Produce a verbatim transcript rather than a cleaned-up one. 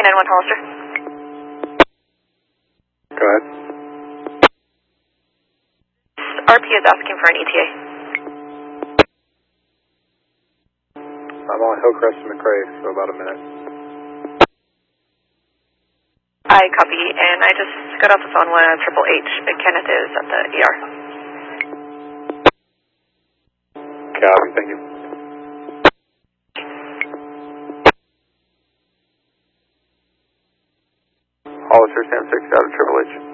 nine one Hollister. Go ahead. R P is asking for an E T A. I'm on Hillcrest and McRae, so about a minute. I copy, and I just got off the phone with Triple H. Kenneth is at the E R. Copy, thank you. Hollister, Sam six out of Triple H.